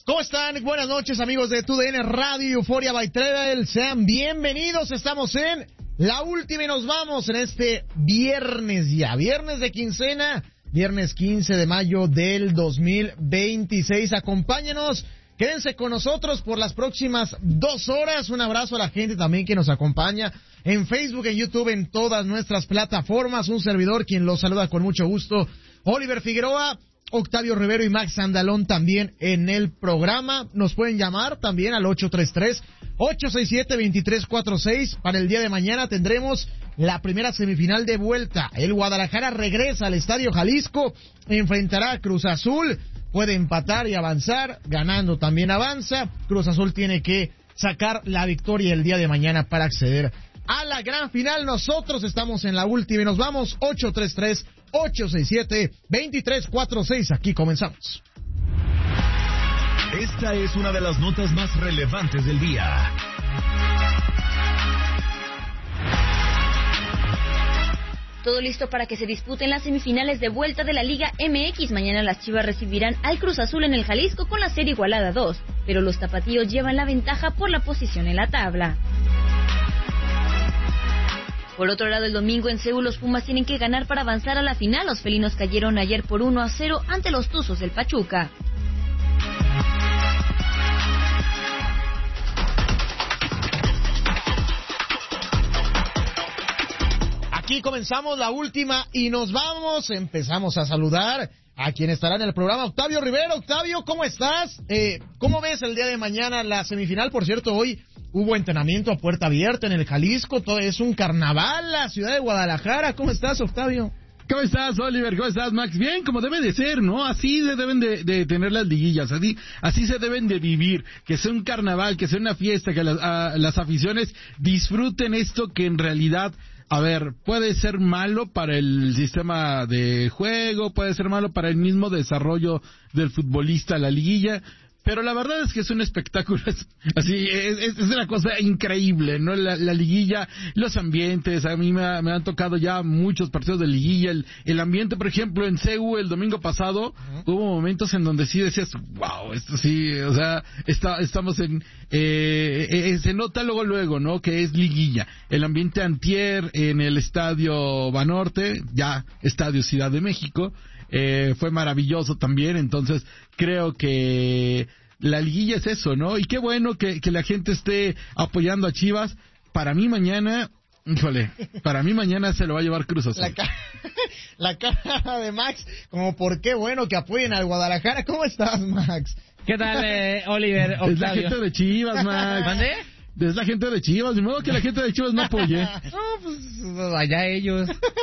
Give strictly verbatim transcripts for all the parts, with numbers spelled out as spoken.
¿Cómo están? Buenas noches, amigos de T U D N Radio Euforia by Travel. Sean bienvenidos. Estamos en la última y nos vamos en este viernes ya. Viernes de quincena, viernes quince de mayo del dos mil veintiséis. Acompáñenos, quédense con nosotros por las próximas dos horas. Un abrazo a la gente también que nos acompaña en Facebook, en YouTube, en todas nuestras plataformas. Un servidor quien los saluda con mucho gusto, Oliver Figueroa. Octavio Rivero y Max Andalón también en el programa. Nos pueden llamar también al ocho tres tres, ocho seis siete, dos tres cuatro seis. Para el día de mañana tendremos la primera semifinal de vuelta. El Guadalajara regresa al Estadio Jalisco, enfrentará a Cruz Azul. Puede empatar y avanzar, ganando también avanza. Cruz Azul tiene que sacar la victoria el día de mañana para acceder a la gran final. Nosotros estamos en la última y nos vamos. Ocho tres tres, ocho seis siete, dos tres cuatro seis. Aquí comenzamos. Esta es una de las notas más relevantes del día. Todo listo para que se disputen las semifinales de vuelta de la Liga M X. Mañana las Chivas recibirán al Cruz Azul en el Jalisco con la serie igualada a dos, pero los tapatíos llevan la ventaja por la posición en la tabla. Por otro lado, el domingo en Seúl los Pumas tienen que ganar para avanzar a la final. Los felinos cayeron ayer por uno a cero ante los Tuzos del Pachuca. Aquí comenzamos la última y nos vamos. Empezamos a saludar a quien estará en el programa. Octavio Rivero. Octavio, ¿cómo estás? Eh, ¿Cómo ves el día de mañana la semifinal? Por cierto, hoy hubo entrenamiento a puerta abierta en el Jalisco. Todo es un carnaval, la ciudad de Guadalajara. ¿Cómo estás, Octavio? ¿Cómo estás, Oliver? ¿Cómo estás, Max? Bien, como debe de ser, ¿no? Así se deben de, de tener las liguillas, así, así se deben de vivir, que sea un carnaval, que sea una fiesta, que las, a, las aficiones disfruten esto que en realidad, a ver, puede ser malo para el sistema de juego, puede ser malo para el mismo desarrollo del futbolista, la liguilla, pero la verdad es que es un espectáculo, es, así, es, es una cosa increíble, ¿no? La, la liguilla, los ambientes, a mí me, ha, me han tocado ya muchos partidos de liguilla, el, el ambiente, por ejemplo, en Seúl el domingo pasado, uh-huh. Hubo momentos en donde sí decías, wow, esto sí, o sea, está, estamos en, eh, eh, se nota luego luego, ¿no? Que es liguilla. El ambiente antier en el Estadio Banorte, ya Estadio Ciudad de México, Eh, fue maravilloso también, entonces creo que la liguilla es eso, ¿no? Y qué bueno que, que la gente esté apoyando a Chivas. Para mí mañana, híjole, para mí mañana se lo va a llevar Cruz Azul. La, ca- la cara de Max, como por qué bueno que apoyen al Guadalajara. ¿Cómo estás, Max? ¿Qué tal, eh, Oliver? Octavio? Es la gente de Chivas, Max. ¿Mandé? Es la gente de Chivas, de modo que la gente de Chivas no apoye. No, pues allá ellos.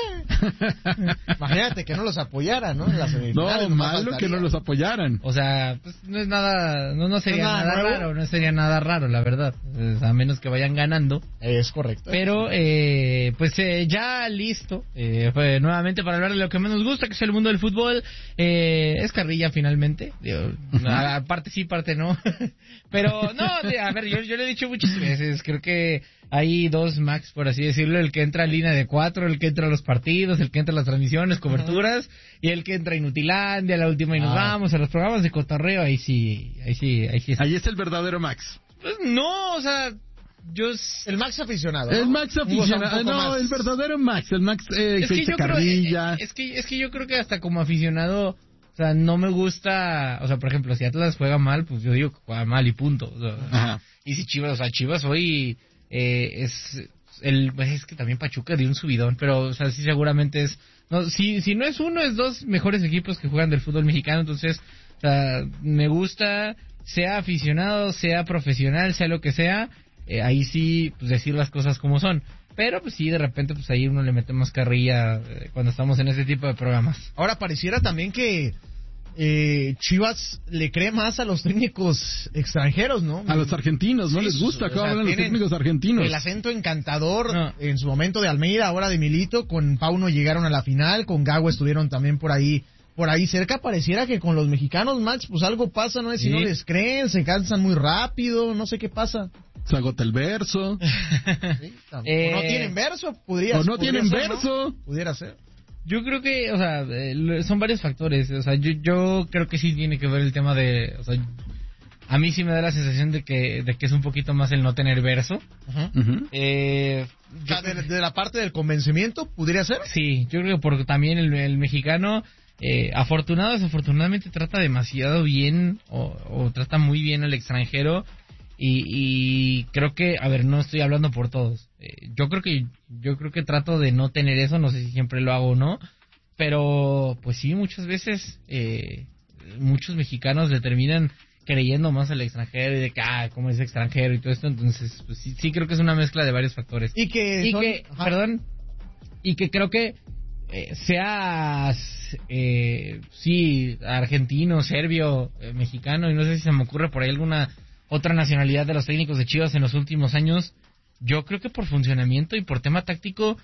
Imagínate que no los apoyaran, ¿no? En las semifinales, no, malo que no los apoyaran. O sea, pues no es nada, no, no sería no nada, nada raro, no sería nada raro, la verdad. Pues, a menos que vayan ganando. Es correcto. Pero, eh, pues eh, ya listo, eh, fue nuevamente para hablar de lo que más nos gusta, que es el mundo del fútbol. Eh, es carrilla finalmente. Digo, uh-huh. Parte sí, parte no. Pero, no, a ver, yo, yo le he dicho muchas veces, creo que hay dos Max, por así decirlo, el que entra a línea de cuatro, el que entra a los partidos, el que entra a las transmisiones, coberturas, uh-huh. Y el que entra a Inutilandia, la última y nos ah. vamos, a los programas de cotorreo, ahí sí, ahí sí, ahí sí. Ahí es el verdadero Max. Pues no, o sea, yo... El Max aficionado, ¿no? El Max aficionado, no, más. El verdadero Max, el Max eh, es que, yo carrilla. Creo, es, que, es que yo creo que hasta como aficionado, o sea, no me gusta, o sea, por ejemplo, si Atlas juega mal, pues yo digo que juega mal y punto. O sea, ajá. Y si Chivas, o sea, Chivas hoy eh, es el, es que también Pachuca dio un subidón, pero, o sea, sí seguramente es, no, si, si no es uno, es dos mejores equipos que juegan del fútbol mexicano, entonces, o sea, me gusta, sea aficionado, sea profesional, sea lo que sea, eh, ahí sí, pues decir las cosas como son. Pero pues sí, de repente pues ahí uno le mete más carrilla eh, cuando estamos en este tipo de programas. Ahora pareciera también que eh, Chivas le cree más a los técnicos extranjeros, ¿no? A los argentinos, ¿no? Sí, les gusta cómo hablan los técnicos argentinos. El acento encantador, no. En su momento de Almeida, ahora de Milito, con Pauno llegaron a la final, con Gago estuvieron también por ahí por ahí cerca. Pareciera que con los mexicanos, Max, pues algo pasa, ¿no? Es si sí. No les creen, se cansan muy rápido, no sé qué pasa. Se agota el verso. Sí, eh, o no tienen verso, podría O no podría tienen ser, verso. ¿no? Pudiera ser. Yo creo que, o sea, eh, son varios factores. O sea, yo, yo creo que sí tiene que ver el tema de, o sea, A mí sí me da la sensación de que de que es un poquito más el no tener verso. Uh-huh. Uh-huh. Eh, o sea, de, de la parte del convencimiento, ¿podría ser? Sí, yo creo que porque también el, el mexicano, eh, afortunado o desafortunadamente, trata demasiado bien o, o trata muy bien al extranjero. Y, y creo que, a ver, no estoy hablando por todos. Eh, yo creo que yo creo que trato de no tener eso, no sé si siempre lo hago o no, pero pues sí, muchas veces eh, muchos mexicanos le terminan creyendo más al extranjero y de que, ah, como es extranjero y todo esto, entonces pues sí, sí creo que es una mezcla de varios factores. Y que, y son... que perdón, y que creo que eh, seas, eh, sí, argentino, serbio, eh, mexicano, y no sé si se me ocurre por ahí alguna otra nacionalidad de los técnicos de Chivas en los últimos años. Yo creo que por funcionamiento y por tema táctico,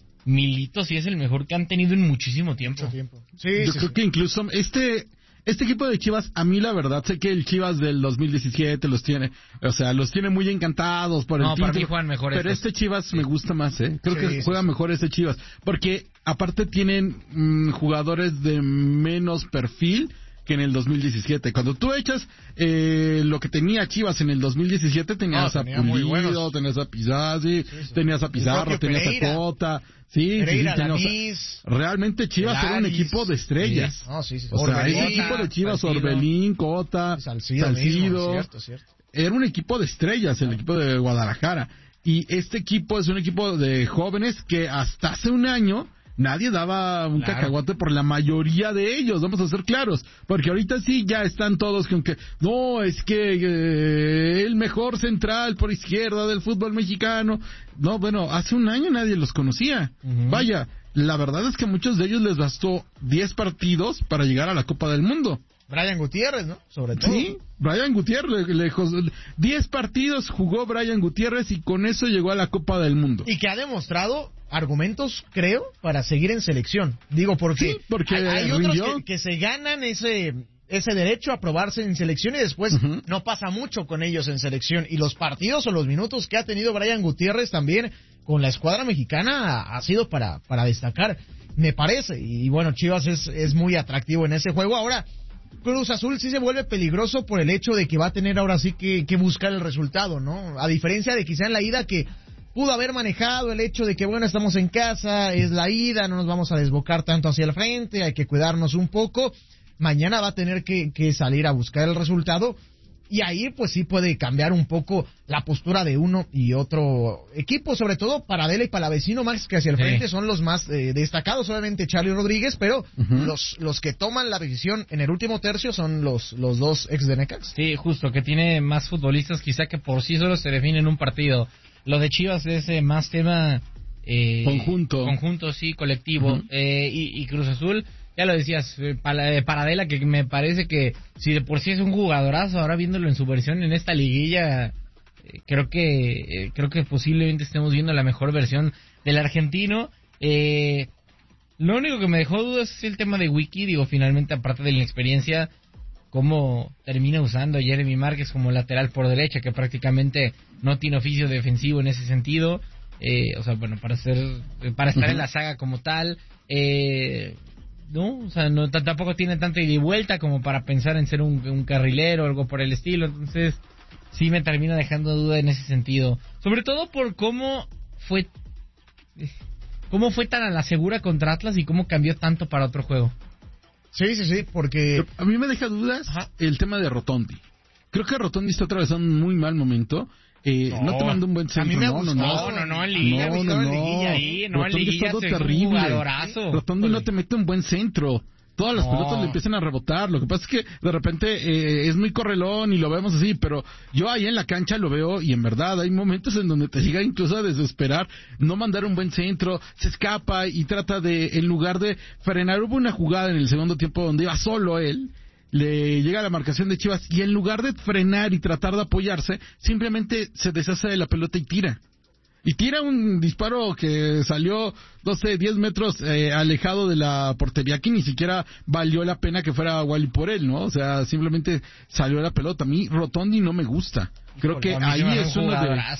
Milito sí es el mejor que han tenido en muchísimo tiempo. Mucho tiempo. Sí, Yo sí, creo sí. que incluso este este equipo de Chivas, a mí la verdad, sé que el Chivas del dos mil diecisiete los tiene, o sea, los tiene muy encantados por el No, título. para mí juegan mejor Pero estos. este Chivas Sí. me gusta más, ¿eh? Creo Sí, que sí, juega sí. mejor este Chivas, porque aparte tienen mmm, jugadores de menos perfil que en el dos mil diecisiete. Cuando tú echas eh, lo que tenía Chivas en el dos mil diecisiete, tenías No, a tenía muy Pulido, buenos. tenías a Pizarri, Sí, sí. tenías a El Pizarro, propio tenías Pereira. a Cota. Sí, Pereira, sí, tenías a- Lanís, realmente Chivas era un Laris. equipo de estrellas. Sí. No, sí, sí. O sea, Orbelín, ese equipo de Chivas, Salcido. Orbelín, Cota, Salcido, Salcido, mismo, cierto, cierto. era un equipo de estrellas, el equipo de Guadalajara. Y este equipo es un equipo de jóvenes que hasta hace un año nadie daba un Claro. cacahuate por la mayoría de ellos, vamos a ser claros. Porque ahorita sí ya están todos con que, no, es que eh, el mejor central por izquierda del fútbol mexicano. No, bueno, hace un año nadie los conocía. Uh-huh. Vaya, la verdad es que a muchos de ellos les bastó diez partidos para llegar a la Copa del Mundo. Brian Gutiérrez, ¿no? Sobre todo. Sí, Brian Gutiérrez, lejos, diez partidos jugó Brian Gutiérrez y con eso llegó a la Copa del Mundo. Y que ha demostrado argumentos, creo, para seguir en selección. Digo, porque, Sí, porque hay, hay otros rindió. que, que se ganan ese ese derecho a probarse en selección y después Uh-huh. no pasa mucho con ellos en selección. Y los partidos o los minutos que ha tenido Brian Gutiérrez también con la escuadra mexicana ha, ha sido para, para destacar, me parece. Y bueno, Chivas es, es muy atractivo en ese juego. Ahora, Cruz Azul sí se vuelve peligroso por el hecho de que va a tener ahora sí que, que buscar el resultado, ¿no? A diferencia de quizá en la ida que pudo haber manejado el hecho de que, bueno, estamos en casa, es la ida, no nos vamos a desbocar tanto hacia el frente, hay que cuidarnos un poco. Mañana va a tener que, que salir a buscar el resultado y ahí pues sí puede cambiar un poco la postura de uno y otro equipo, sobre todo Paradela y Palavecino, Max, que hacia el Sí. frente son los más eh, destacados, obviamente Charlie Rodríguez, pero Ujú. los los que toman la decisión en el último tercio son los los dos ex de Necaxa. Sí, justo, que tiene más futbolistas quizá que por sí solo se definen un partido. Lo de Chivas es eh, más tema... Eh, Conjunto. Conjunto, sí, colectivo. Ujú. eh, y, y Cruz Azul, ya lo decías, eh, para, eh, Paradela, que me parece que si de por sí es un jugadorazo, ahora viéndolo en su versión en esta liguilla, eh, creo que eh, creo que posiblemente estemos viendo la mejor versión del argentino. Eh, lo único que me dejó dudas es el tema de Wiki, digo, finalmente, aparte de la experiencia, cómo termina usando a Jeremy Márquez como lateral por derecha, que prácticamente no tiene oficio defensivo en ese sentido. Eh, o sea, bueno, para ser, para estar Uh-huh. en la saga como tal, eh, no, o sea, no t- tampoco tiene tanta ida y vuelta como para pensar en ser un, un carrilero o algo por el estilo. Entonces, sí me termina dejando duda en ese sentido, sobre todo por cómo fue, cómo fue tan a la segura contra Atlas y cómo cambió tanto para otro juego. Sí, sí, sí, porque A mí me deja dudas Ajá. el tema de Rotondi. Creo que Rotondi está atravesando un muy mal momento. Eh, no, No, te mando un buen centro. a mí me no, gustó. no, no. No, no, no, en liguilla, No, no, no, en no. liguilla ahí, no, en Rotondi liguilla está es un terrible. jugadorazo. Rotondi no te mete un buen centro. Todas las No. pelotas le empiezan a rebotar. Lo que pasa es que de repente eh, es muy correlón y lo vemos así, pero yo ahí en la cancha lo veo y en verdad hay momentos en donde te llega incluso a desesperar no mandar un buen centro, se escapa y trata de, en lugar de frenar, hubo una jugada en el segundo tiempo donde iba solo él, le llega la marcación de Chivas y en lugar de frenar y tratar de apoyarse, simplemente se deshace de la pelota y tira. Y tira un disparo que salió, no sé, diez metros eh, alejado de la portería, que ni siquiera valió la pena que fuera Wally por él, ¿no? O sea, simplemente salió la pelota. A mí Rotondi no me gusta. Creo que A mí se ahí me hace es un uno de... jugadorazo.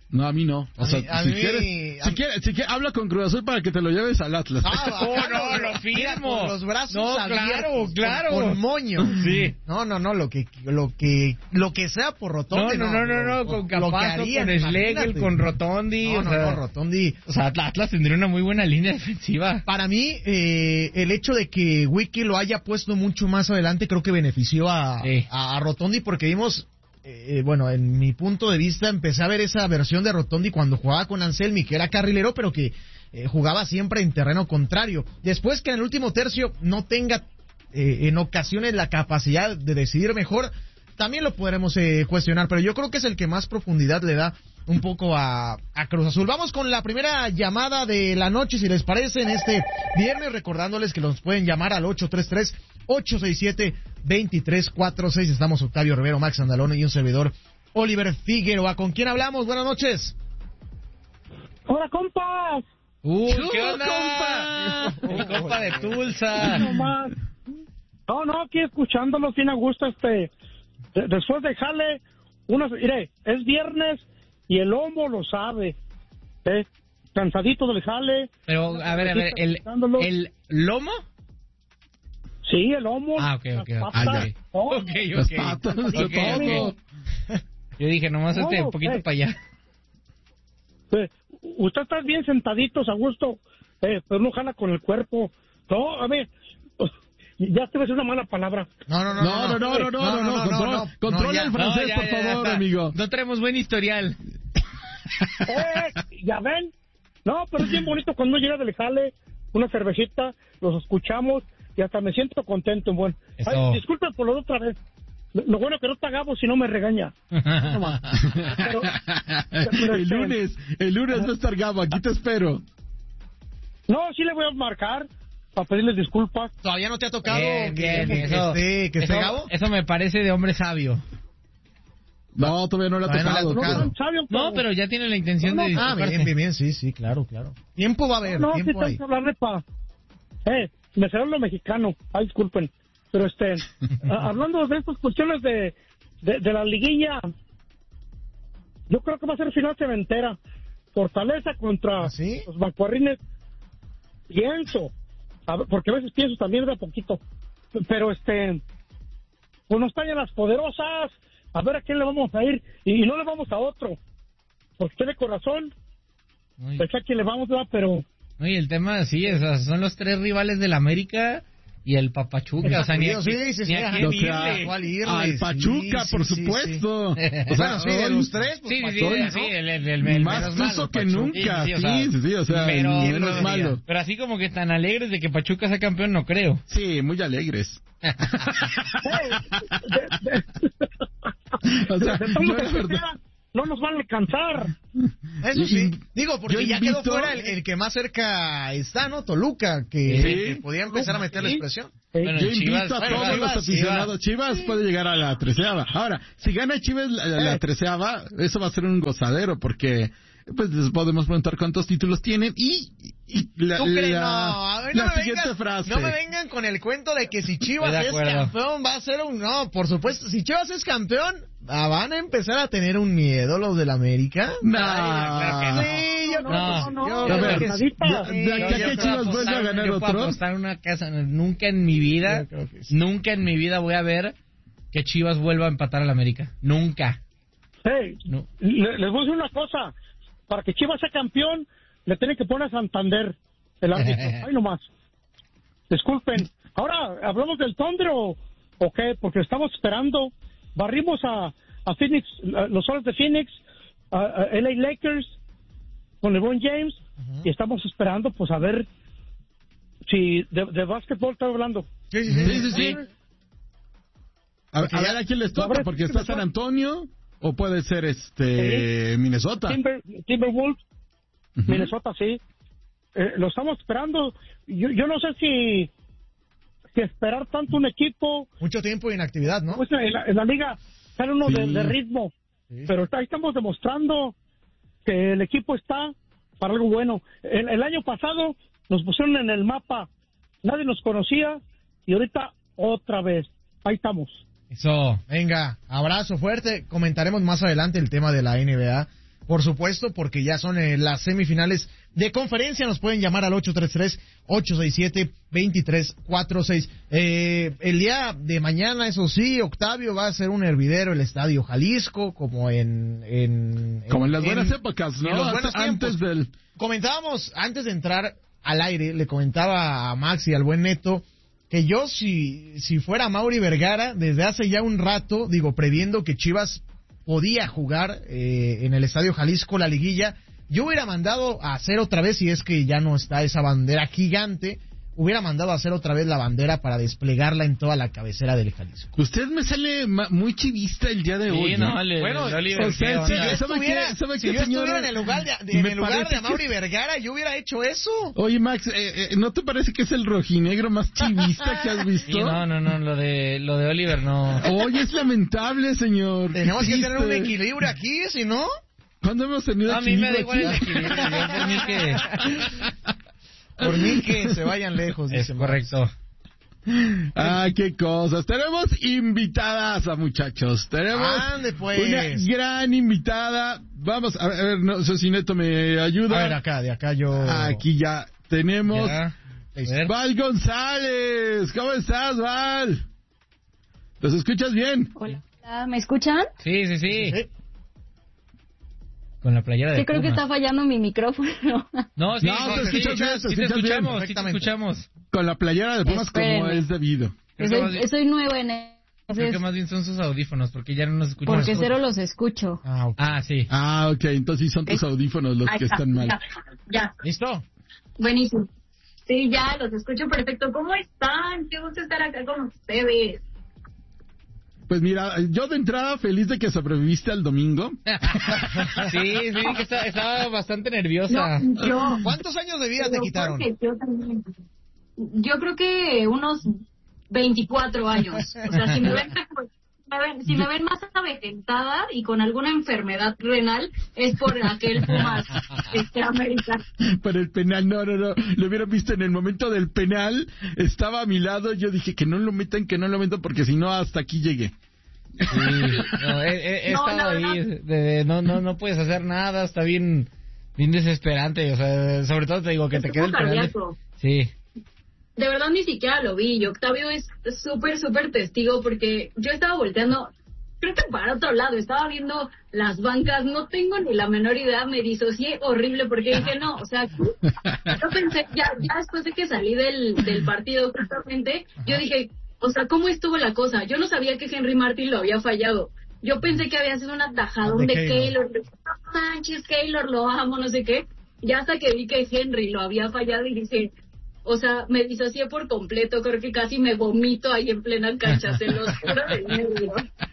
No, a mí no. O A sea, mí- a si, mí- quieres, a si mí- quieres, si quieres, habla con Cruz Azul para que te lo lleves al Atlas. Ah, Oh, acá no, los- lo mira, firmo. con los brazos No, abiertos, claro, con- claro. Con, moño. Sí. No, no, no, lo que lo que lo que sea por No, Rotondi. no, no, no, no, lo- con lo que Capazo, harían, con Schlegel, imagínate. con Rotondi. No, o no, sea, no, Rotondi. O sea, Atlas tendría una muy buena línea defensiva. Para mí, eh, el hecho de que Wiki lo haya puesto mucho más adelante creo que benefició a, Sí. a, a Rotondi porque vimos, eh, bueno, en mi punto de vista empecé a ver esa versión de Rotondi cuando jugaba con Anselmi, que era carrilero, pero que eh, jugaba siempre en terreno contrario. Después que en el último tercio no tenga eh, en ocasiones la capacidad de decidir mejor, también lo podremos eh, cuestionar, pero yo creo que es el que más profundidad le da un poco a, a Cruz Azul. Vamos con la primera llamada de la noche, si les parece, en este viernes, recordándoles que los pueden llamar al ocho tres tres, ocho seis siete, dos tres cuatro seis. Estamos Octavio Rivero, Max Andalón y un servidor, Oliver Figueroa. ¿Con quién hablamos? Buenas noches. ¡Hola, compas! Uy, ¡Chu, ¿qué onda? El compa de Tulsa. No más. No, no, aquí escuchándolos bien a gusto, este... de- después de jale, uno... Mire, es viernes y el homo lo sabe. ¿Eh? Cansadito del jale. Pero, a ver, a ver, ¿el, el lomo? Sí, el homo. Ah, ok, ok, las ok. patas, Ah, ya. todo. Ok, Las ok. patas, Ok, todo. ok. Yo dije, nomás este, No, un poquito eh. para allá. Eh, usted está bien sentaditos a gusto, eh, pero no jala con el cuerpo. No, a ver, ya te ves una mala palabra. No, no, no, No, no, no, no, no, no, no, controla, controla ya. el francés, No, ya, por ya, ya favor, está. amigo. No tenemos buen historial. Eh, ya ven. No, pero es bien bonito cuando llega del jale, una cervecita, los escuchamos y hasta me siento contento. Bueno, Eso. ay, disculpen por lo de otra vez. Lo, lo bueno que no está Gabo si no me regaña. No más. Pero- pero El este- lunes, el lunes va a estar Gabo, aquí te espero. No, sí le voy a marcar para pedirles disculpas. ¿Todavía no te ha tocado Bien, que, bien, que eso, esté, que esté eso- Gabo? eso me parece de hombre sabio. No, todavía no le ha Todavía no le ha tocado. tocado. pero- No, sabio, No, pero ya tiene la intención No, de no, Ah, disculparse. bien, bien, bien, sí, sí, claro, claro. Tiempo va a haber, No, sí tiempo tengo hay. que hablarle para... Eh, me será lo mexicano. Ay, disculpen. Pero este, a- hablando de estas cuestiones de, de, de la liguilla, yo creo que va a ser final cementera. Fortaleza contra ¿Ah, sí? los bancuarrines. Pienso, a ver, porque a veces pienso también de a poquito. Pero este, pues nos están las poderosas. A ver a quién le vamos a ir. Y, y no le vamos a otro. Porque tiene corazón. Uy. Pues a quién le vamos a dar, pero... No, y el tema, sí, o sea, son los tres rivales del América y el Papachuca. O sea, ni a, Sí, qui- sí, sí, ni a ajá. quién O sea, irle. ¿cuál irle? al Sí, Pachuca, sí, por sí, sí. supuesto. O sea, Bueno, sí, de los tres, pues Sí, sí, sí, Pachuca, sí, ¿no? el, el, el, el Más menos tuso malo, que Pachuca. nunca. Sí, Sí, sí, sí, o sea, pero, el ¿quién lo menos diría? malo. pero así como que tan alegres de que Pachuca sea campeón, no creo. Sí, muy alegres. Hey, de- de- O sea, de no todos es los que verdad. sean, no nos van a alcanzar. Eso Y- sí. Digo, porque yo ya invito- quedó fuera el, el que más cerca está, ¿no? Toluca, que, Sí. que podía empezar a meterle Sí. presión. Bueno, Yo Chivas, invito a bueno, todos Chivas, los aficionados. Chivas, puede llegar a la treceava. Ahora, si gana Chivas la, la, la treceava, eso va a ser un gozadero porque pues les podemos preguntar cuántos títulos tienen y, y la, ¿Tú crees? la, No, a ver, la no, me siguiente vengan, frase. no me vengan con el cuento de que si Chivas Estoy de es acuerdo. campeón va a ser un... No, por supuesto, si Chivas es campeón, ah, van a empezar a tener un miedo los del América. No. claro que no. Sí, yo No, creo no, que- no, yo no, A creo ver, que sí. Nadita. ya, Sí, ya- yo ya creo que que Chivas vuelve a ganar yo puedo otro. apostar una casa. Nunca en mi vida, Yo creo que sí. nunca en mi vida voy a ver que Chivas vuelva a empatar al América. Nunca. Hey, No. le- les voy a decir una cosa. Para que Chivas sea campeón, le tienen que poner a Santander el árbitro. Ay, nomás. Disculpen. Ahora, ¿hablamos del Thunder o, o qué? Porque estamos esperando. Barrimos a, a Phoenix, a los Soles de Phoenix, a, a L A Lakers, con LeBron James, y estamos esperando, pues, a ver si de, de básquetbol está hablando. Sí, sí, Sí, sí, sí. A, a Porque ver ya- a quién les toca, Ahora, porque sí, está mejor. San Antonio o puede ser este Minnesota. Timber, Timberwolves, Ujú. Minnesota, sí. Eh, lo estamos esperando. Yo, yo no sé si, si esperar tanto un equipo. Mucho tiempo de inactividad, ¿no? Pues en, la, en la liga sale uno Sí. de, de ritmo. Sí. Pero está- ahí estamos demostrando que el equipo está para algo bueno. El, el año pasado nos pusieron en el mapa. Nadie nos conocía. Y ahorita otra vez. Ahí estamos. Eso. Venga, abrazo fuerte. Comentaremos más adelante el tema de la N B A. por supuesto, porque ya son eh, las semifinales de conferencia. Nos pueden llamar al ocho tres tres, ocho seis siete, dos tres cuatro seis. Eh, el día de mañana, eso sí, Octavio, va a ser un hervidero el Estadio Jalisco, como en... en como en las en, buenas épocas, ¿no? En los buenos antes del... Comentábamos, antes de entrar al aire, le comentaba a Max y al buen Neto, que yo si, si fuera Mauri Vergara, desde hace ya un rato, digo, previendo que Chivas podía jugar eh, en el Estadio Jalisco la liguilla, yo hubiera mandado a hacer otra vez, si es que ya no está esa bandera gigante, hubiera mandado a hacer otra vez la bandera para desplegarla en toda la cabecera del Jalisco. Usted me sale ma- muy chivista el día de sí, hoy, no, ¿no? le, Bueno, le, Oliver, o sea, ¿qué si onda? yo ¿Sabe estuviera, qué? ¿Sabe si qué, yo señor? estuviera en el lugar de, de, en Me el lugar parece de Mauri que- Vergara, yo hubiera hecho eso. Oye, Max, eh, eh, ¿no te parece que es el rojinegro más chivista que has visto? Sí, no, no, no, lo de, lo de Oliver no. Oye, es lamentable, señor. Tenemos Qué que tener un triste. equilibrio aquí, si no... ¿Cuándo hemos tenido A mí me da equilibrio igual el aquí? equilibrio, yo por mí que... Por mí que se vayan lejos, Es dice Max. correcto. Ah, qué cosas. Tenemos invitadas a muchachos. Tenemos Ande, pues. una gran invitada. Vamos, a ver, a ver, no sé si Neto me ayuda. A ver, acá, de acá yo... Aquí ya tenemos Ya. A ver. Val González. ¿Cómo estás, Val? ¿Los escuchas bien? Hola, ¿me escuchan? Sí, sí, sí. Sí. Con la playera de Sí, creo que Pumas. está fallando mi micrófono. No, sí, No, sí, te sí, escuchas sí, bien, te sí te escuchas bien, escuchamos, sí te perfectamente. escuchamos. Con la playera de Pumas como Espérenme. es debido. Creo que más Soy, bien- soy nueva en eso. Creo que más bien son sus audífonos, porque ya no nos escuchan. Porque cero los escucho. Ah, ok. Ah, sí. Ah, ok, entonces sí son tus audífonos los Ahí que está, están mal. Ya, ya, ¿Listo? buenísimo. Sí, ya, los escucho perfecto. ¿Cómo están? Qué gusto estar acá con ustedes. Pues mira, yo de entrada feliz de que sobreviviste al domingo. Sí, sí, que está- estaba bastante nerviosa. No, yo. ¿Cuántos años de vida te Pero quitaron? porque Yo también. Yo creo que unos veinticuatro años. O sea, si me ven, me ven- si me ven más avejentada y con alguna enfermedad renal, es por aquel Pumas este, americano. Para el penal, no, no, no. Lo hubieran visto en el momento del penal. Estaba a mi lado. Yo dije que no lo metan, que no lo metan, porque si no, hasta aquí llegué. Sí, no, he, he- he No, estado la ahí, verdad. de- de- no, no, no puedes hacer nada, está bien, bien desesperante, o sea, sobre todo te digo que te queda el Estuvo penal. de- cardíaco. Sí, De verdad ni siquiera lo vi. Y Octavio es súper, súper testigo porque yo estaba volteando, creo que para otro lado, estaba viendo las bancas, no tengo ni la menor idea, me disocié horrible porque dije, no, o sea, yo pensé, ya, ya después de que salí del, del partido justamente, yo dije, o sea, ¿cómo estuvo la cosa? Yo no sabía que Henry Martin lo había fallado. Yo pensé que había sido un atajadón De de Keylor. Keylor. No manches, Keylor, lo amo, no sé qué. Ya hasta que vi que Henry lo había fallado y dije, o sea, me disocié por completo, creo que casi me vomito ahí en plena cancha, se los juro de nervio.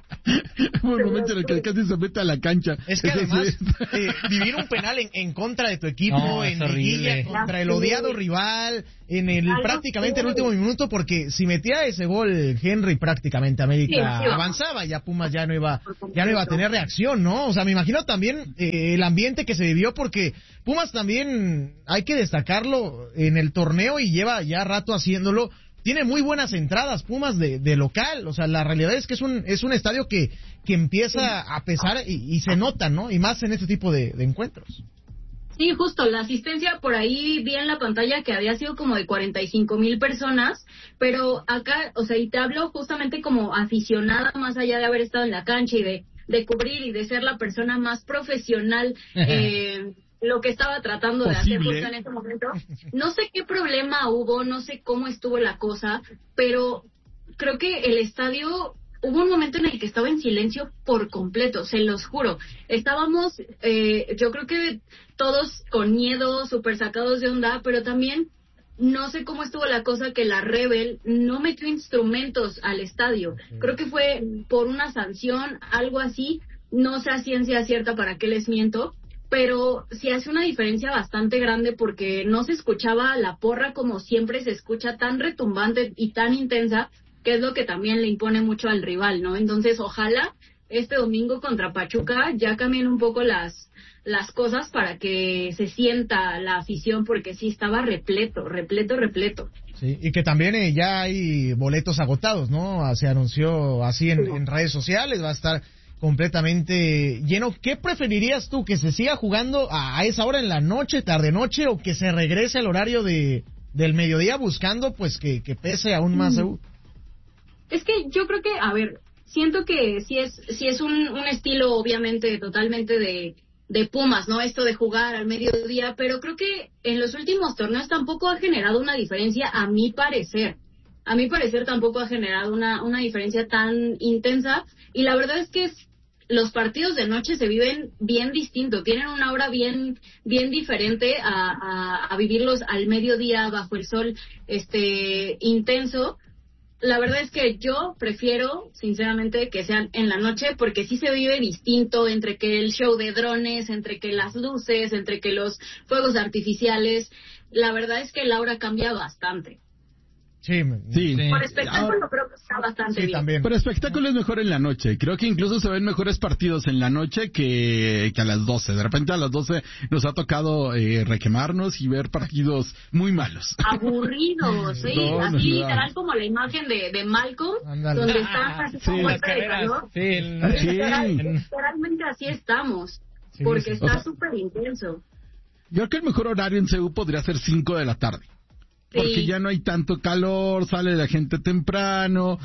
Hubo un momento en el que casi se mete a la cancha. Es que Eso además, sí. eh, vivir un penal en, en contra de tu equipo, No, es en horrible. liguilla, contra el odiado rival, en el Algo prácticamente el feo. último minuto, porque si metía ese gol Henry, prácticamente América Sí, sí. avanzaba, ya Pumas ya no iba, ya no iba a tener reacción, ¿no? O sea, me imagino también eh, el ambiente que se vivió, porque Pumas también, hay que destacarlo, en el torneo y lleva ya rato haciéndolo. Tiene muy buenas entradas Pumas de, de local, o sea, la realidad es que es un es un estadio que, que empieza a pesar y, y se nota, ¿no? Y más en este tipo de, de encuentros. Sí, justo, la asistencia por ahí vi en la pantalla que había sido como de cuarenta y cinco mil personas, pero acá, o sea, y te hablo justamente como aficionada, más allá de haber estado en la cancha y de, de cubrir y de ser la persona más profesional, eh, lo que estaba tratando de hacer Posible. justo en ese momento. No sé qué problema hubo, no sé cómo estuvo la cosa, pero creo que el estadio, hubo un momento en el que estaba en silencio por completo, se los juro. Estábamos, eh, yo creo que todos con miedo, súper sacados de onda, pero también no sé cómo estuvo la cosa que la Rebel no metió instrumentos al estadio. Creo que fue por una sanción, algo así, no sé a ciencia cierta para qué les miento, pero sí hace una diferencia bastante grande porque no se escuchaba la porra como siempre se escucha, tan retumbante y tan intensa, que es lo que también le impone mucho al rival, ¿no? Entonces, ojalá este domingo contra Pachuca ya cambien un poco las las cosas para que se sienta la afición, porque sí estaba repleto, repleto, repleto. Sí, y que también eh, ya hay boletos agotados, ¿no? Se anunció así en, en redes sociales, va a estar completamente lleno. ¿Qué preferirías tú, que se siga jugando a, a esa hora en la noche, tarde-noche, o que se regrese al horario de del mediodía buscando pues que, que pese aún más? Mm. Es que yo creo que, a ver, siento que sí es sí es un, un estilo obviamente totalmente de, de Pumas, ¿no? Esto de jugar al mediodía, pero creo que en los últimos torneos tampoco ha generado una diferencia, a mi parecer. A mi parecer tampoco ha generado una, una diferencia tan intensa, y la verdad es que es, los partidos de noche se viven bien distinto, tienen una hora bien bien diferente a, a, a vivirlos al mediodía bajo el sol este intenso. La verdad es que yo prefiero, sinceramente, que sean en la noche, porque sí se vive distinto, entre que el show de drones, entre que las luces, entre que los fuegos artificiales. La verdad es que la hora cambia bastante. Sí, sí. Por espectáculo Ahora, creo que está bastante sí, bien. También. Pero espectáculo es mejor en la noche. Creo que incluso se ven mejores partidos en la noche que, que a las doce. De repente a las doce nos ha tocado eh, requemarnos y ver partidos muy malos. Aburridos, sí. No, así no, literal no. como la imagen de, de Malcolm, Ándale. donde está así Sí, como las muerta de calor. Sí, el- Sí. Literal, literalmente así estamos, Sí, porque sí. está O sea, súper intenso. Yo creo que el mejor horario en C U podría ser cinco de la tarde. Porque Sí. ya no hay tanto calor, sale la gente temprano,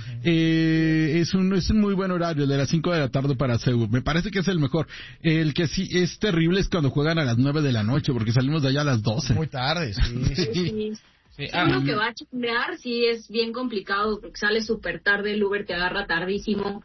eh, es un es un muy buen horario de las cinco de la tarde para C U. Me parece que es el mejor. El que sí es terrible es cuando juegan a las nueve de la noche, porque salimos de allá a las doce. Muy tarde, sí. Sí, sí. sí, Si ah, uno que va a chambear, sí es bien complicado, porque sale súper tarde, el Uber te agarra tardísimo,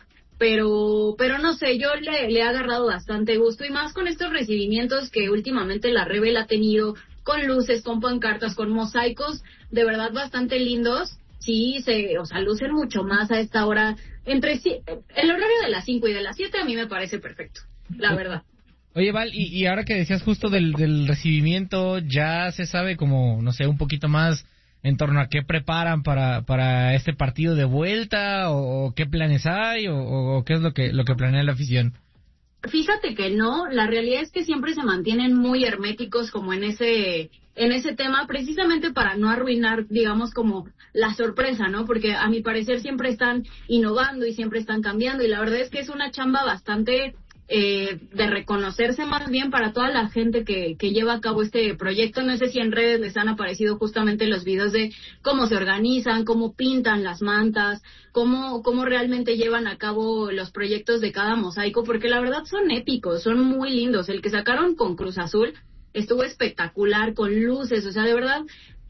pero pero no sé, yo le, le he agarrado bastante gusto, y más con estos recibimientos que últimamente la Rebel ha tenido, con luces, con pancartas, con mosaicos, de verdad bastante lindos. Sí, se, o sea, lucen mucho más a esta hora. Entre sí, el horario de las cinco y de las siete a mí me parece perfecto, la verdad. Oye, Val, y, y ahora que decías justo del, del recibimiento, ¿ya se sabe como, no sé, un poquito más en torno a qué preparan para, para este partido de vuelta, o, o qué planes hay, o, o qué es lo que, lo que planea la afición? Fíjate que no, la realidad es que siempre se mantienen muy herméticos como en ese en ese tema, precisamente para no arruinar, digamos, como la sorpresa, ¿no? Porque a mi parecer siempre están innovando y siempre están cambiando, y la verdad es que es una chamba bastante eh, de reconocerse más bien para toda la gente que, que lleva a cabo este proyecto. No sé si en redes les han aparecido justamente los videos de cómo se organizan, cómo pintan las mantas, cómo, cómo realmente llevan a cabo los proyectos de cada mosaico, porque la verdad son épicos, son muy lindos. El que sacaron con Cruz Azul estuvo espectacular, con luces, o sea, de verdad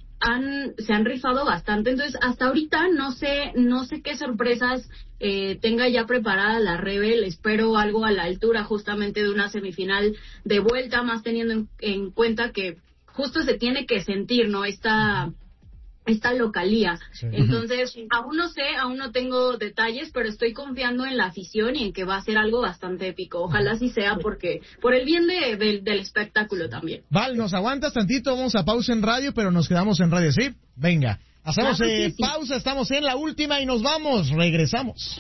han se han rifado bastante. Entonces, hasta ahorita no sé no sé qué sorpresas eh, tenga ya preparada la Rebel. Espero algo a la altura justamente de una semifinal de vuelta, más teniendo en, en cuenta que justo se tiene que sentir, ¿no? Esta esta localía. Sí. Entonces, aún no sé, aún no tengo detalles, pero estoy confiando en la afición y en que va a ser algo bastante épico. Ojalá así sea, porque por el bien de, de, del espectáculo también. Val, ¿nos aguantas tantito? Vamos a pausa en radio, pero nos quedamos en radio, ¿sí? Venga, hacemos Claro que eh, sí. pausa, estamos en la última y nos vamos, regresamos.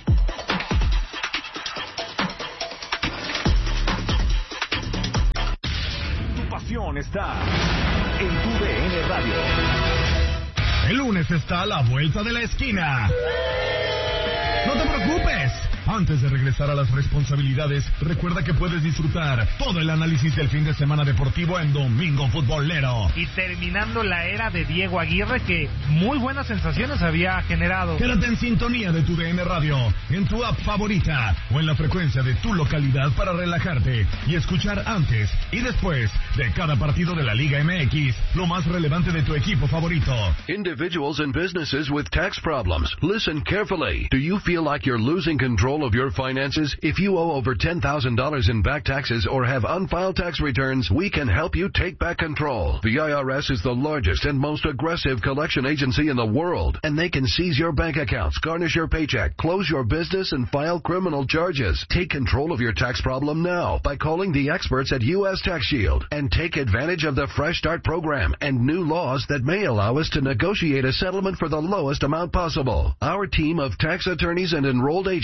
Tu pasión está en tu D N Radio. El lunes está a la vuelta de la esquina. No te preocupes. Antes de regresar a las responsabilidades, recuerda que puedes disfrutar todo el análisis del fin de semana deportivo en Domingo Futbolero. Y terminando la era de Diego Aguirre, que muy buenas sensaciones había generado. Quédate en sintonía de tu D N Radio, en tu app favorita o en la frecuencia de tu localidad para relajarte y escuchar antes y después de cada partido de la Liga M X lo más relevante de tu equipo favorito. Individuals and businesses with tax problems. Listen carefully. Do you feel like you're losing control of your finances? If you owe over ten thousand dollars in back taxes or have unfiled tax returns, we can help you take back control. The I R S is the largest and most aggressive collection agency in the world, and they can seize your bank accounts, garnish your paycheck, close your business, and file criminal charges. Take control of your tax problem now by calling the experts at U S Tax Shield and take advantage of the Fresh Start program and new laws that may allow us to negotiate a settlement for the lowest amount possible. Our team of tax attorneys and enrolled agents can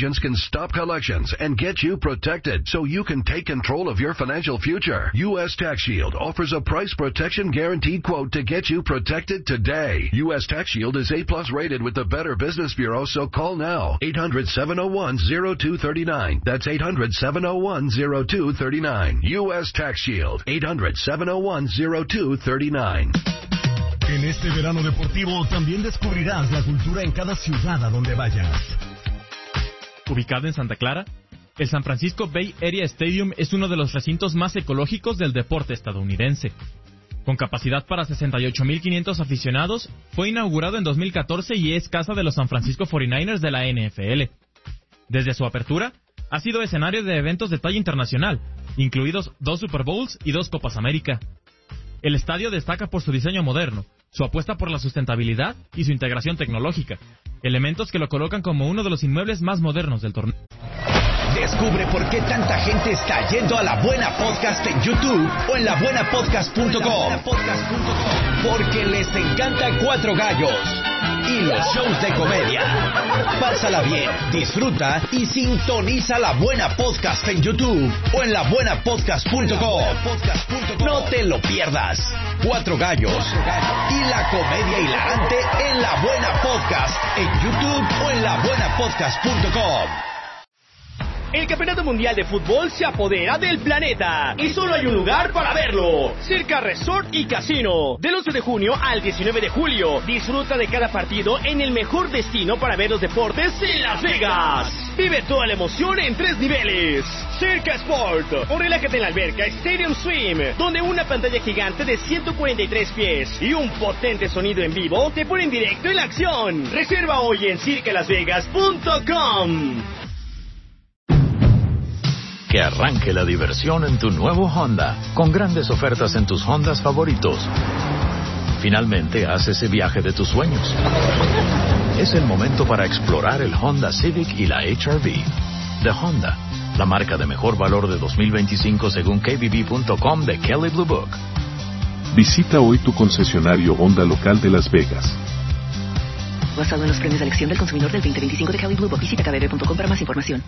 stop collections and get you protected so you can take control of your financial future. U S Tax Shield offers a price protection guaranteed quote to get you protected today. U S Tax Shield is A plus rated with the Better Business Bureau, so call now. eight hundred, seven oh one, oh two three nine. That's eight hundred, seven oh one, oh two three nine. U S Tax Shield. eight hundred, seven oh one, oh two three nine. En este verano deportivo también descubrirás la cultura en cada ciudad a donde vayas. Ubicado en Santa Clara, el San Francisco Bay Area Stadium es uno de los recintos más ecológicos del deporte estadounidense. Con capacidad para sesenta y ocho mil quinientos aficionados, fue inaugurado en dos mil catorce y es casa de los San Francisco cuarenta y nueve ers de la N F L. Desde su apertura, ha sido escenario de eventos de talla internacional, incluidos dos Super Bowls y dos Copas América. El estadio destaca por su diseño moderno, su apuesta por la sustentabilidad y su integración tecnológica, elementos que lo colocan como uno de los inmuebles más modernos del torneo. Descubre por qué tanta gente está yendo a La Buena Podcast en YouTube o en la buena podcast punto com. Porque les encanta Cuatro Gallos y los shows de comedia. Pásala bien, disfruta y sintoniza La Buena Podcast en YouTube o en la buena podcast punto com. No te lo pierdas. Cuatro Gallos y la comedia hilarante en La Buena Podcast en YouTube o en la buena podcast punto com. El Campeonato Mundial de Fútbol se apodera del planeta y solo hay un lugar para verlo: Circa Resort y Casino. Del once de junio al diecinueve de julio, disfruta de cada partido en el mejor destino para ver los deportes en Las Vegas. Vive toda la emoción en tres niveles: Circa Sport, o relájate en la alberca Stadium Swim, donde una pantalla gigante de ciento cuarenta y tres pies y un potente sonido en vivo te ponen directo en la acción. Reserva hoy en circa las vegas punto com. Que arranque la diversión en tu nuevo Honda, con grandes ofertas en tus Hondas favoritos. Finalmente, haz ese viaje de tus sueños. Es el momento para explorar el Honda Civic y la H R V. De Honda, la marca de mejor valor de dos mil veinticinco según K B B punto com de Kelley Blue Book. Visita hoy tu concesionario Honda local de Las Vegas. Basado en los premios de elección del consumidor del veinte veinticinco de Kelley Blue Book. Visita K B B punto com para más información.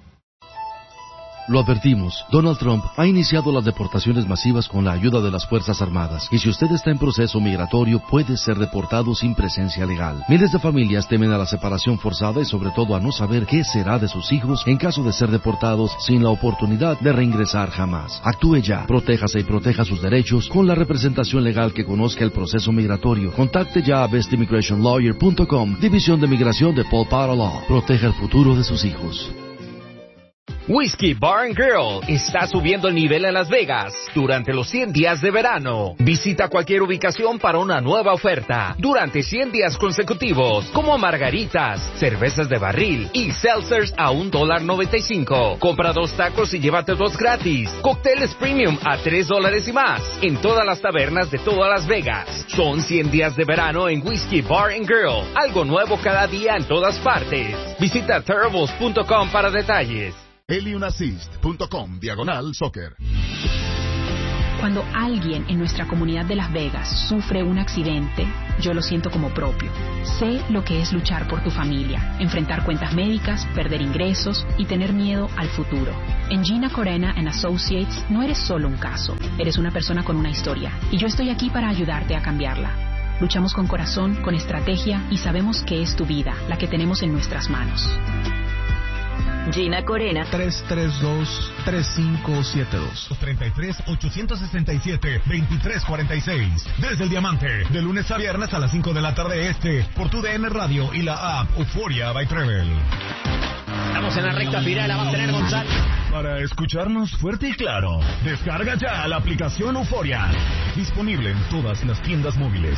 Lo advertimos, Donald Trump ha iniciado las deportaciones masivas con la ayuda de las Fuerzas Armadas, y si usted está en proceso migratorio puede ser deportado sin presencia legal. Miles de familias temen a la separación forzada y sobre todo a no saber qué será de sus hijos en caso de ser deportados sin la oportunidad de reingresar jamás. Actúe ya, protéjase y proteja sus derechos con la representación legal que conozca el proceso migratorio. Contacte ya a best immigration lawyer punto com, División de Migración de Paul Potter Law. Proteja el futuro de sus hijos. Whiskey Bar and Grill está subiendo el nivel en Las Vegas durante los cien días de verano. Visita cualquier ubicación para una nueva oferta durante cien días consecutivos, como margaritas, cervezas de barril y seltzers a un dólar noventa y cinco. Compra dos tacos y llévate dos gratis. Cócteles premium a tres dólares y más en todas las tabernas de toda Las Vegas. Son cien días de verano en Whiskey Bar and Grill. Algo nuevo cada día en todas partes. Visita terribles punto com para detalles. Eliunassist punto com diagonal soccer. Cuando alguien en nuestra comunidad de Las Vegas sufre un accidente, yo lo siento como propio. Sé lo que es luchar por tu familia, enfrentar cuentas médicas, perder ingresos y tener miedo al futuro. En Gina Corena and Associates no eres solo un caso, eres una persona con una historia, y yo estoy aquí para ayudarte a cambiarla. Luchamos con corazón, con estrategia, y sabemos que es tu vida la que tenemos en nuestras manos. Gina Corena. tres tres dos, tres cinco siete dos. treinta y tres, ochocientos sesenta y siete, veintitrés cuarenta y seis. Desde el Diamante, de lunes a viernes a las cinco de la tarde este, por tu D N Radio y la app Euphoria by Travel. Estamos en la recta final, la va a tener González. Para escucharnos fuerte y claro, descarga ya la aplicación Euphoria. Disponible en todas las tiendas móviles.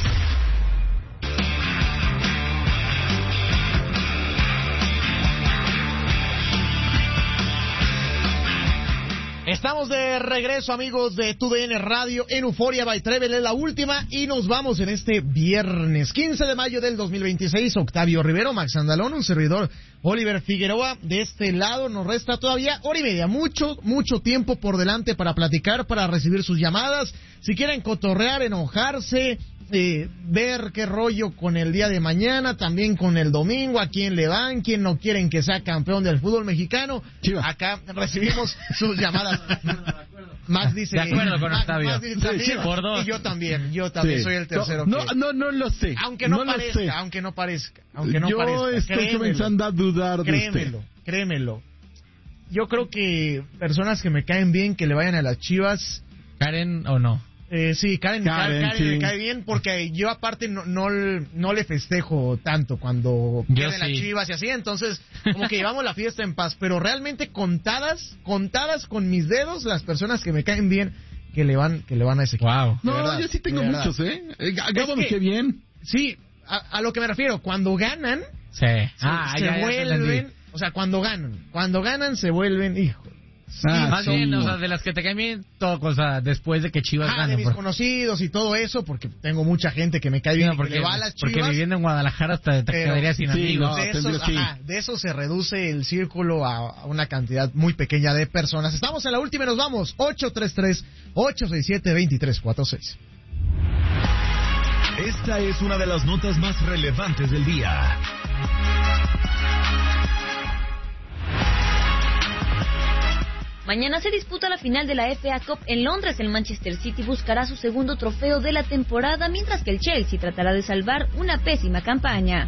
Estamos de regreso, amigos de Tu D N Radio en Euphoria by Travel, es la última y nos vamos en este viernes quince de mayo del dos mil veintiséis. Octavio Rivero, Max Andalón, un servidor Oliver Figueroa. De este lado nos resta todavía hora y media, mucho, mucho tiempo por delante para platicar, para recibir sus llamadas. Si quieren cotorrear, enojarse, eh, ver qué rollo con el día de mañana, también con el domingo, a quién le van, quién no quieren que sea campeón del fútbol mexicano. Chivas. Acá recibimos sus llamadas. Max dice... De acuerdo con Max, Octavio. Max dice, Sí, sí, por dos. Y yo también, yo también Sí. soy el tercero. No, que... no, no lo sé. Aunque no, no parezca, lo sé. aunque no parezca, aunque no yo parezca. estoy Créemelo. comenzando a dudar de Créemelo, usted. créemelo. Yo creo que personas que me caen bien, que le vayan a las Chivas... ¿Karen o no? Eh, sí, Karen, Karen, Karen, sí. me cae bien porque yo aparte no, no, no le festejo tanto cuando Yo pierden sí. las Chivas y así, entonces como que llevamos la fiesta en paz, pero realmente contadas, contadas con mis dedos las personas que me caen bien que le van, que le van a ese equipo. Wow. No, verdad, yo sí tengo de verdad. muchos, ¿eh? Eh, Gabo me Es que- qué bien. Sí, a, a lo que me refiero, cuando ganan, Sí. se, Ah, se ya, ya te vuelven, entendí. o sea, cuando ganan, cuando ganan se vuelven, hijo. Ah, Más sí. bien, o sea, de las que te caen bien, todo cosa después de que Chivas Ah, de gane. mis por- conocidos y todo eso, porque tengo mucha gente que me cae Sí, bien no, y porque, que le va a las porque Chivas. viviendo en Guadalajara hasta te Pero- quedarías sin sí, amigos. no, de, esos, tendría- sí. ajá, de eso se reduce el círculo a a una cantidad muy pequeña de personas. Estamos en la última y nos vamos. ocho tres tres, ocho seis siete, dos tres cuatro seis. Esta es una de las notas más relevantes del día. Mañana se disputa la final de la F A Cup en Londres. El Manchester City buscará su segundo trofeo de la temporada, mientras que el Chelsea tratará de salvar una pésima campaña.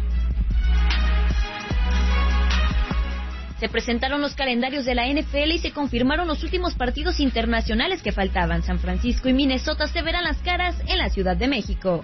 Se presentaron los calendarios de la N F L y se confirmaron los últimos partidos internacionales que faltaban. San Francisco y Minnesota se verán las caras en la Ciudad de México.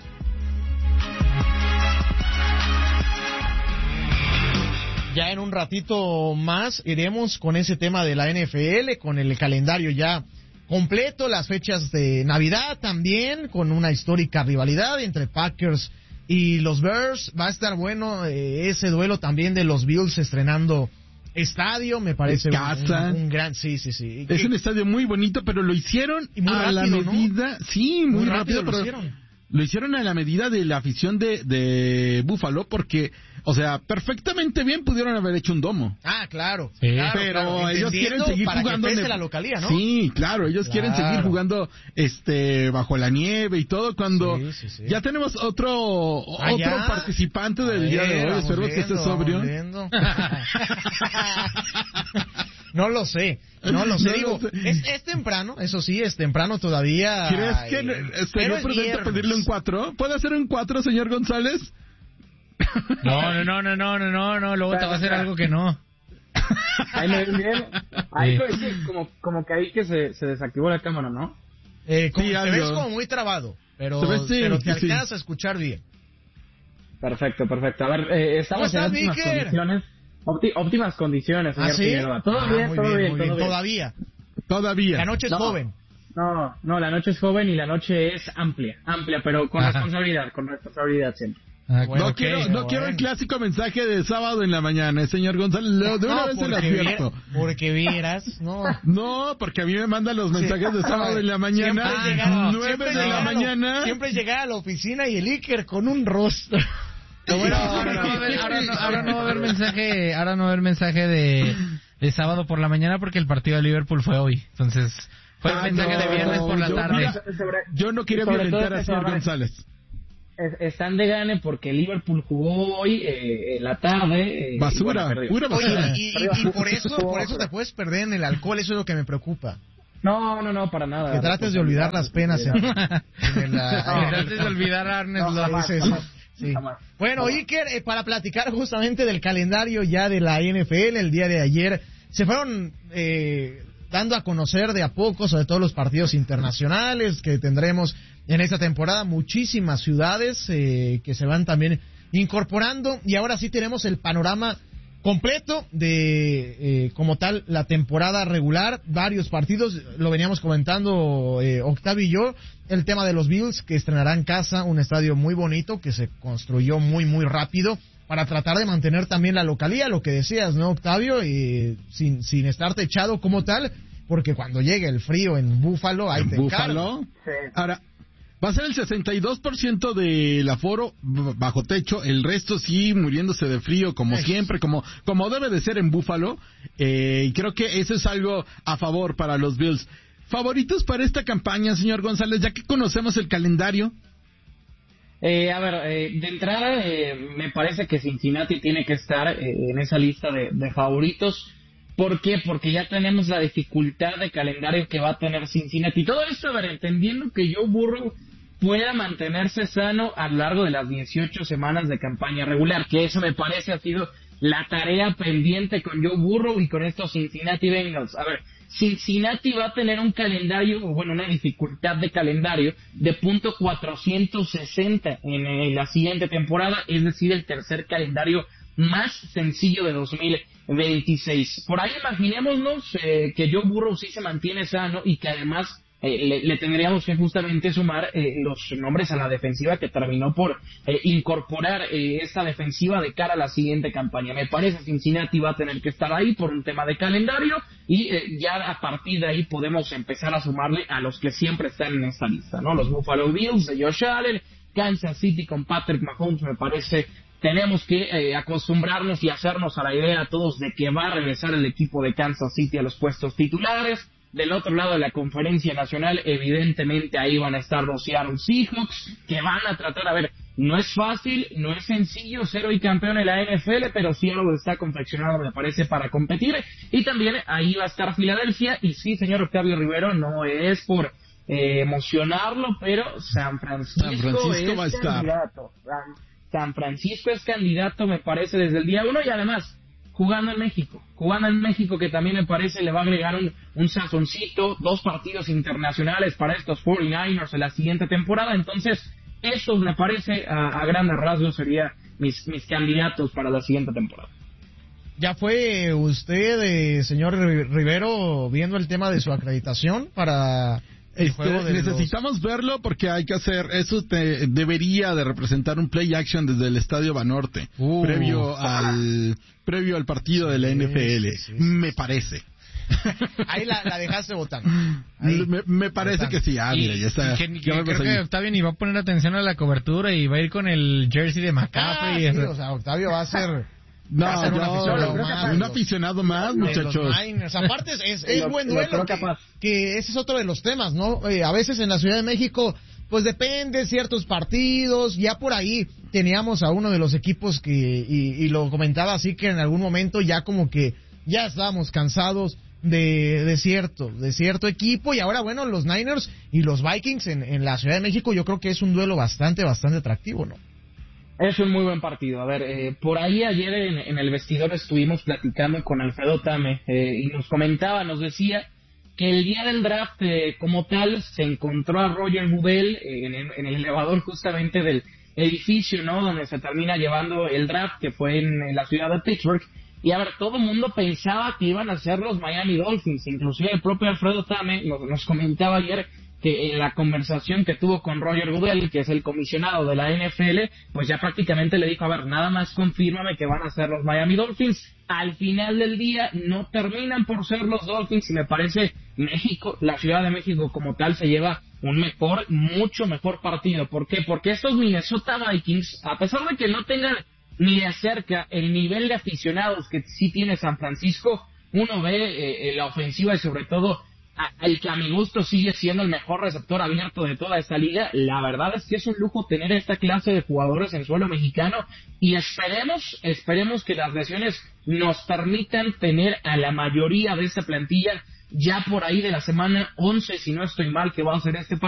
Ya en un ratito más iremos con ese tema de la N F L, con el calendario ya completo, las fechas de Navidad también, con una histórica rivalidad entre Packers y los Bears. Va a estar bueno eh, ese duelo también de los Bills estrenando estadio, me parece un, casa. un, un gran... Sí, sí, sí. Es un estadio muy bonito, pero lo hicieron Y muy a la rápido, ¿no? medida... Sí, muy, Muy rápido, rápido lo pero hicieron. lo hicieron a la medida de la afición de, de Buffalo, porque, o sea, perfectamente bien pudieron haber hecho un domo. Ah, claro. Sí. claro, pero claro, ellos quieren entendiendo seguir para que jugando en pese el- la localía, ¿no? Sí, claro, ellos quieren Claro. seguir jugando este bajo la nieve y todo cuando Sí, sí, sí. ya tenemos otro Ah, otro ¿ya? participante del A día de ver, hoy. vamos Espero que esté viendo, sobrio. vamos viendo. No lo sé, no lo sé. No Digo, lo sé. Es, es temprano, eso sí, es temprano todavía. ¿Crees que eh, estaría pero es prudente viernes. pedirle un cuatro? ¿Puede hacer un cuatro, señor González? No, no, no, no, no, no, no, no, luego te va a hacer algo que no. Ahí me ven bien. Ahí Sí. es que como, como que ahí que se, se desactivó la cámara, ¿no? Eh, como, Sí, te algo. ves como muy trabado, pero, Te ves, sí, pero te sí. alcanzas a escuchar bien. Perfecto, perfecto. A ver, eh, estamos ¿Cómo en estás, óptimas Miker? condiciones. Ópti- óptimas condiciones, señor ¿Ah, sí? Figueroa. Todo Ah, bien, muy todo bien, bien, muy todo bien. bien. Todavía. Todavía. La noche es No. joven. No, no, la noche es joven y la noche es amplia, amplia, pero con Ajá. responsabilidad, con responsabilidad siempre. Ah, Bueno, no ok, quiero, no bueno. quiero el clásico mensaje de sábado en la mañana, eh, señor González. Lo- De una No, vez se lo porque, advierto. viera- porque vieras, no. No, porque a mí me mandan los mensajes de sábado en la mañana, Siempre llegar- nueve siempre de la llegar a mañana. Siempre llegar a la oficina y el Iker con un rostro. Lo bueno, ahora, no va a haber, ahora, no, ahora no va a haber mensaje, ahora no va a haber mensaje de, de sábado por la mañana porque el partido de Liverpool fue hoy. Entonces, fue el Ah, mensaje no, de viernes por la yo- tarde. mira, Yo no quería Sobre violentar todo al que señor ahora- González. Es- están de gane porque Liverpool jugó hoy eh, en la tarde. eh, Basura, y bueno, perdió. pura basura. Oye, y, y- y por eso, por eso te puedes perder en el alcohol, eso es lo que me preocupa. No, no, no, para nada. Que trates de olvidar las penas en, en la- Que trates de olvidar a Arnes No, Lord. jamás, Sí, sí, jamás, sí. jamás. Bueno, Iker, eh, para platicar justamente del calendario ya de la N F L, el día de ayer se fueron eh, dando a conocer de a poco, sobre todo los partidos internacionales que tendremos en esta temporada, muchísimas ciudades eh, que se van también incorporando y ahora sí tenemos el panorama completo de eh, como tal la temporada regular, varios partidos, lo veníamos comentando eh, Octavio y yo, el tema de los Bills que estrenarán casa, un estadio muy bonito que se construyó muy muy rápido para tratar de mantener también la localía, lo que decías, ¿no, Octavio? Y sin, sin estar techado como tal, porque cuando llegue el frío en Búfalo, ahí En te Búfalo. encargo. Ahora, va a ser el sesenta y dos por ciento del aforo b- bajo techo, el resto sí muriéndose de frío como Ay. siempre, como como debe de ser en Búfalo, eh, y creo que eso es algo a favor para los Bills. ¿Favoritos para esta campaña, señor González, ya que conocemos el calendario? Eh, a ver, eh, de entrada eh, me parece que Cincinnati tiene que estar eh, en esa lista de, de favoritos. ¿Por qué? Porque ya tenemos la dificultad de calendario que va a tener Cincinnati. Todo esto, a ver, entendiendo que Joe Burrow pueda mantenerse sano a lo largo de las dieciocho semanas de campaña regular, que eso me parece ha sido la tarea pendiente con Joe Burrow y con estos Cincinnati Bengals. A ver, Cincinnati va a tener un calendario, o bueno, una dificultad de calendario de punto cuatrocientos sesenta en, en la siguiente temporada, es decir, el tercer calendario más sencillo de dos mil veintiséis. Por ahí imaginémonos eh, que Joe Burrow sí se mantiene sano y que además eh, le, le tendríamos que justamente sumar eh, los nombres a la defensiva que terminó por eh, incorporar eh, esta defensiva de cara a la siguiente campaña. Me parece que Cincinnati va a tener que estar ahí por un tema de calendario y eh, ya a partir de ahí podemos empezar a sumarle a los que siempre están en esta lista, ¿no? Los Buffalo Bills de Josh Allen, Kansas City con Patrick Mahomes. Me parece tenemos que eh, acostumbrarnos y hacernos a la idea todos de que va a regresar el equipo de Kansas City a los puestos titulares. Del otro lado de la conferencia nacional, evidentemente ahí van a estar los Seattle Seahawks, que van a tratar, a ver, no es fácil, no es sencillo ser hoy campeón en la N F L, pero Seattle está confeccionado, me parece, para competir. Y también ahí va a estar Filadelfia, y sí, señor Octavio Rivero, no es por eh, emocionarlo, pero San Francisco, San Francisco es va a estar. candidato. San Francisco es candidato, me parece, desde el día uno, y además jugando en México, jugando en México, que también me parece le va a agregar un, un sazoncito, dos partidos internacionales para estos cuarenta y nueve ers en la siguiente temporada. Entonces, esos me parece a, a grandes rasgos serían mis, mis candidatos para la siguiente temporada. ¿Ya fue usted, eh, señor Rivero, viendo el tema de su acreditación para el Este, juego de necesitamos los... verlo porque hay que hacer, eso te, debería de representar un play action desde el Estadio Banorte, uh, previo al previo al partido de la sí, N F L, sí, sí, me parece. Ahí la, la dejaste votando. Me, me parece votando. Que sí, ah, mira, ya está. Y que, ya que, creo que Octavio ni va a poner atención a la cobertura y va a ir con el jersey de McCaffrey. Ah, sí, o sea, Octavio va a ser... No, va a ser no, un aficionado no, más, un aficionado más, muchachos. Aparte, es, es, es buen duelo, que, que ese es otro de los temas, ¿no? Eh, a veces en la Ciudad de México, pues depende ciertos partidos, ya por ahí teníamos a uno de los equipos que, y, y lo comentaba así, que en algún momento ya como que ya estábamos cansados de, de cierto, de cierto equipo, y ahora bueno, los Niners y los Vikings en, en la Ciudad de México, yo creo que es un duelo bastante, bastante atractivo, ¿no? Es un muy buen partido. A ver, eh, por ahí ayer en, en el vestidor estuvimos platicando con Alfredo Tame eh, y nos comentaba, nos decía que el día del draft eh, como tal se encontró a Roger Goodell eh, en, el, en el elevador justamente del edificio, ¿no? Donde se termina llevando el draft, que fue en, en la ciudad de Pittsburgh. Y a ver, todo el mundo pensaba que iban a ser los Miami Dolphins. Inclusive el propio Alfredo Tame nos, nos comentaba ayer que en la conversación que tuvo con Roger Goodell, que es el comisionado de la N F L, pues ya prácticamente le dijo, a ver, nada más confírmame que van a ser los Miami Dolphins. Al final del día no terminan por ser los Dolphins, y me parece México, la Ciudad de México como tal, se lleva un mejor, mucho mejor partido. ¿Por qué? Porque estos Minnesota Vikings, a pesar de que no tengan ni de cerca el nivel de aficionados que sí tiene San Francisco, uno ve eh, la ofensiva y sobre todo el que a mi gusto sigue siendo el mejor receptor abierto de toda esta liga. La verdad es que es un lujo tener esta clase de jugadores en suelo mexicano, y esperemos, esperemos que las lesiones nos permitan tener a la mayoría de esta plantilla ya por ahí de la semana once, si no estoy mal, que va a ser este partido.